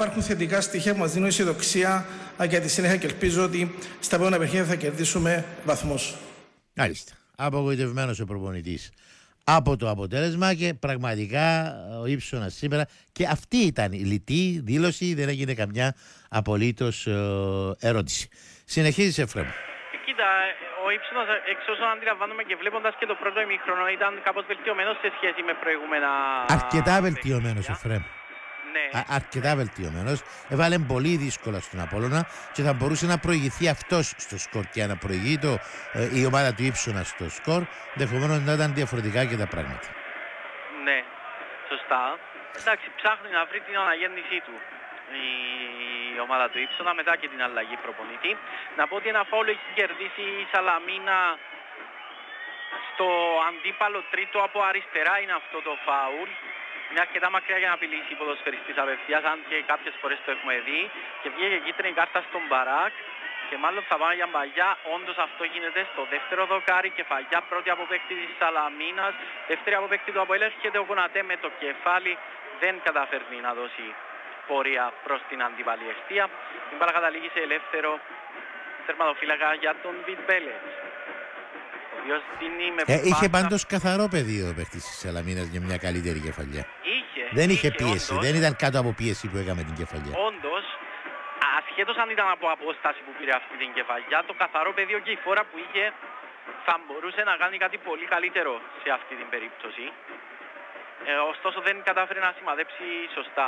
υπάρχουν θετικά στοιχεία που μας δίνουν αισιοδοξία για τη συνέχεια και ελπίζω ότι στα επόμενα παιχνίδια θα κερδίσουμε βαθμούς. Μάλιστα. Απογοητευμένος ο προπονητής από το αποτέλεσμα και πραγματικά ο Ύψωνας σήμερα, και αυτή ήταν η λιτή δήλωση, δεν έγινε καμιά απολύτως ερώτηση. Συνεχίζεις, Εφραίμ. Κοίτα, ο Ύψωνας, εξ όσων αντιλαμβάνομαι και βλέποντας και το πρώτο ημίχρονο, ήταν κάπως βελτιωμένος σε σχέση με προηγούμενα. Αρκετά βελτιωμένος, Εφραίμ. Ναι. Αρκετά βελτιωμένος. Έβαλε πολύ δύσκολα στον Απόλλωνα και θα μπορούσε να προηγηθεί αυτός στο σκορ. Και να προηγεί η ομάδα του Ύψωνα στο σκορ, ενδεχομένως να ήταν διαφορετικά και τα πράγματα. Ναι, σωστά. Εντάξει, ψάχνει να βρει την αναγέννησή του η ομάδα του Ύψωνα μετά και την αλλαγή προπονητή. Να πω ότι ένα φάουλ έχει κερδίσει η Σαλαμίνα στο αντίπαλο τρίτο από αριστερά, είναι αυτό το φάουλ. Είναι αρκετά μακριά για να απειλήσει η ποδοσφαιριστής απευθείας, αν και κάποιες φορές το έχουμε δει. Και βγήκε κίτρινη κάρτα στον Μπαράκ και μάλλον θα πάμε για μπαγιά. Όντως αυτό γίνεται στο δεύτερο δοκάρι, κεφαλιά πρώτη από παίκτη της Σαλαμίνας, δεύτερη από παίκτη του Αποέλ. Έρχεται ο Κονατέ με το κεφάλι, δεν καταφέρνει να δώσει πορεία προς την αντίπαλη ευθεία. Η μπάλα καταλήγει σε ελεύθερο τερματοφύλακα για τον Βιτμπέλετς. Είχε πάντως καθαρό πεδίο ο παίκτης της Σαλαμίνας για μια καλύτερη κεφαλιά. Δεν είχε πίεση, όντως, δεν ήταν κάτω από πίεση που έκαμε την κεφαλιά. Όντως, ασχέτως αν ήταν από απόσταση που πήρε αυτή την κεφαλιά, το καθαρό πεδίο και η φόρα που είχε θα μπορούσε να κάνει κάτι πολύ καλύτερο σε αυτή την περίπτωση. Ωστόσο δεν κατάφερε να σημαδέψει σωστά.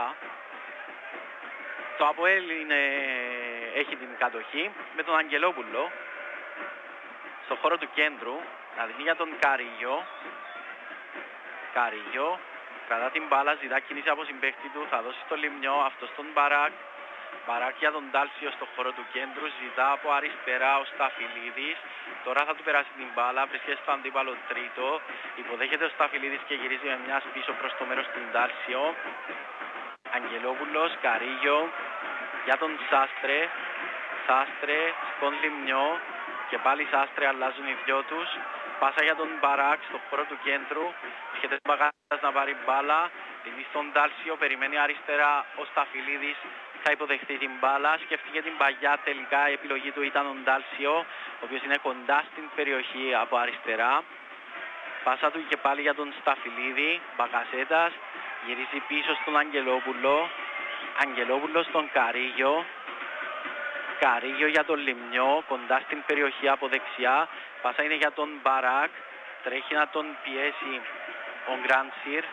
Το Αποέλ έχει την κατοχή με τον Αγγελόπουλο στον χώρο του κέντρου, να δίνει για τον Καρίγιο. Καρίγιο κρατά την μπάλα, ζητά κίνηση από συμπαίχτη του, θα δώσει στο Λιμνιό, αυτό στον Μπαράκ. Μπαράκ για τον Τάλσιο στον χώρο του κέντρου, ζητά από αριστερά ο Σταφυλίδης. Τώρα θα του περάσει την μπάλα, βρίσκεται στο αντίπαλο τρίτο. Υποδέχεται ο Σταφυλίδης και γυρίζει με μιας πίσω προς το μέρος του Τάλσιο. Αγγελόπουλος, Καρίγιο για τον Σάστρε. Σάστρε στον Λιμνιό. Και πάλι οι Σάστρε αλλάζουν οι δυο τους. Πάσα για τον Μπαράκ στο χώρο του κέντρου. Έρχεται ο Μπαγάτας να πάρει μπάλα. Δίνει στον Τάλσιο. Περιμένει αριστερά ο Σταφυλίδης. Θα υποδεχτεί την μπάλα. Σκέφτηκε την παγιά. Τελικά η επιλογή του ήταν ο Τάλσιο, ο οποίος είναι κοντά στην περιοχή από αριστερά. Πάσα του και πάλι για τον Σταφυλίδη. Μπακασέτας. Γυρίζει πίσω στον Αγγελόπουλο. Αγγελόπουλο στον Καρίγιο. Καρίγιο για τον Λιμνιό, κοντά στην περιοχή από δεξιά. Πάσα είναι για τον Μπαράκ. Τρέχει να τον πιέσει ο Γκράντσιρ.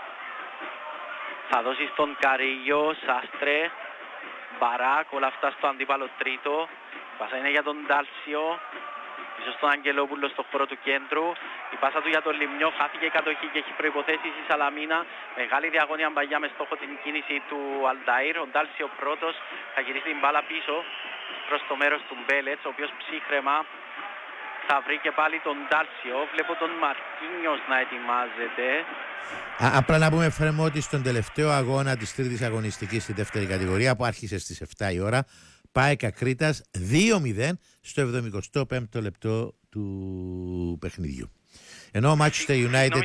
Θα δώσει στον Καρίγιο, Σάστρε, Μπαράκ, όλα αυτά στο αντίπαλο τρίτο. Πάσα είναι για τον Τάλσιο. Πίσω στον Αγγελόπουλο στο χώρο του κέντρου. Η πάσα του για τον Λιμνιό, χάθηκε η κατοχή και έχει προϋποθέσεις η Σαλαμίνα. Μεγάλη διαγώνια μπαγιά με στόχο την κίνηση του Αλνταΐρ. Ο Τάλσιο πρώτος θα γυρίσει την μπάλα πίσω προς το μέρος του Μπέλετς, ο οποίος ψύχρεμα θα βρει και πάλι τον Τάλσιο. Βλέπω τον Μαρκίνιος να ετοιμάζεται. Απλά να πούμε, Φρέμο, ότι στον τελευταίο αγώνα της τρίτης αγωνιστικής στη δεύτερη κατηγορία, που άρχισε στις 7 η ώρα, πάει Κακρίτας 2-0 στο 75ο λεπτό του παιχνιδιού. Ενώ ο Manchester United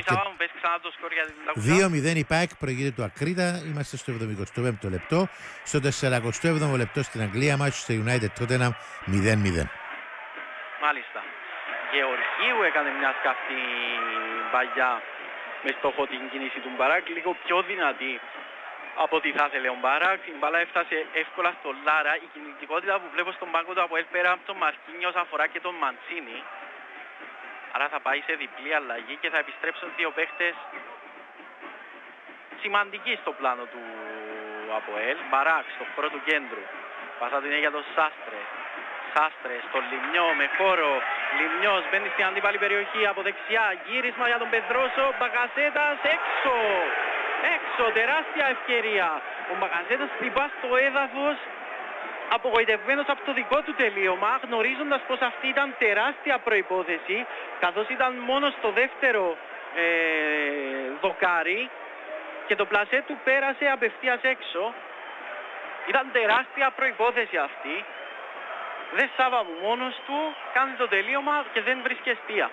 2-0 η ΠΑΕΚ προηγείται του Ακρίτα. Είμαστε στο 75ο λεπτό. Στο 47ο λεπτό στην Αγγλία, Manchester United Tottenham 0-0. Μάλιστα. Γεωργίου έκανε μια σκαφτή μπαγιά με στόχο την κίνηση του Μπαράκ, λίγο πιο δυνατή από ό,τι θα ήθελε ο Μπαράκ. Η μπάλα έφτασε εύκολα στο Λάρα. Η κινητικότητα που βλέπω στον πάγκο του Αποέλ πέρα από τον Μαρκίνιος αφορά και τον Μαντσίνη. Άρα θα πάει σε διπλή αλλαγή και θα επιστρέψουν δύο παίχτες σημαντικοί στο πλάνο του Αποέλ. Μπαράκ στο χώρο του κέντρου. Πάσα του είναι για τον Σάστρε. Σάστρε στο Λιμνιό με χώρο. Λιμνιός μπαίνει στην αντίπαλη περιοχή από δεξιά. Γύρισμα για τον Πεδρόσο. Μπακασέτας έξω. Έξω, τεράστια ευκαιρία. Ο Μπακασέτας χτυπά στο έδαφος, απογοητευμένος από το δικό του τελείωμα, γνωρίζοντας πως αυτή ήταν τεράστια προϋπόθεση, καθώς ήταν μόνο στο δεύτερο δοκάρι και το πλασέ του πέρασε απευθείας έξω. Ήταν τεράστια προϋπόθεση αυτή. Δεν Σάββαμου μόνος του, κάνει το τελείωμα και δεν βρίσκει εστία.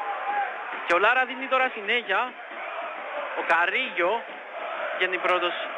Και ο Λάρα δίνει τώρα συνέχεια. Ο Καρίγιο βγαίνει πρώτος